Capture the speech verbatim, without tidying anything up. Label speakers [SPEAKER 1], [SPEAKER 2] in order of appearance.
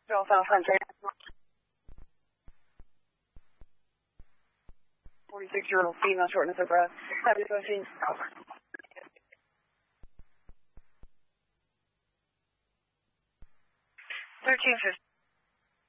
[SPEAKER 1] Hospital South Country. forty-six-year-old female, shortness of breath. Have you seen? thirteen fifty.